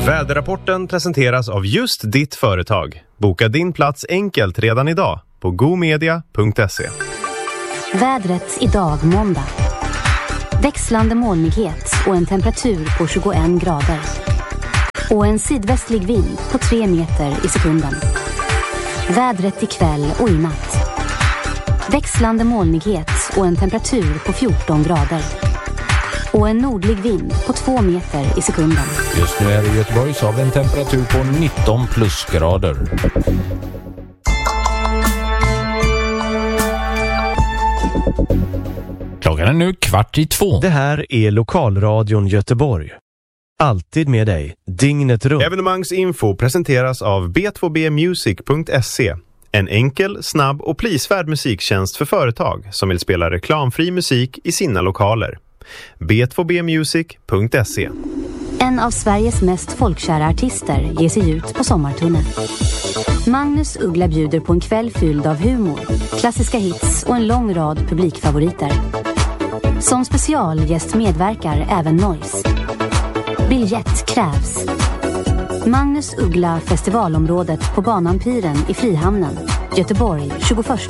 Väderrapporten presenteras av just ditt företag. Boka din plats enkelt redan idag på gomedia.se. Vädret idag måndag. Växlande molnighet och en temperatur på 21 grader. Och en sydvästlig vind på 3 meter i sekunden. Vädret ikväll och i natt. Växlande molnighet och en temperatur på 14 grader. Och en nordlig vind på 2 meter i sekunden. Just nu är det i Göteborg så har vi en temperatur på 19 plusgrader. Klockan är nu 13:15. Det här är Lokalradion Göteborg. Alltid med dig, dygnet runt. Evenemangsinfo presenteras av b2bmusic.se. En enkel, snabb och prisvärd musiktjänst för företag som vill spela reklamfri musik i sina lokaler. b2bmusic.se. En av Sveriges mest folkkära artister ger sig ut på sommarturné. Magnus Uggla bjuder på en kväll fylld av humor, klassiska hits och en lång rad publikfavoriter. Som specialgäst medverkar även Noise. Biljett krävs. Magnus Uggla festivalområdet på Banan Piren i Frihamnen, Göteborg 21